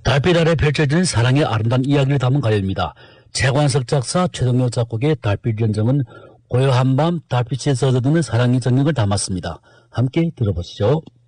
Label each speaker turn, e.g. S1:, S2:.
S1: 달빛 아래 펼쳐지는 사랑의 아름다운 이야기를 담은 가요입니다. 최관석 작사, 최동료 작곡의 달빛 연정은 고요한 밤 달빛에 젖어드는 사랑의 정력을 담았습니다. 함께 들어보시죠.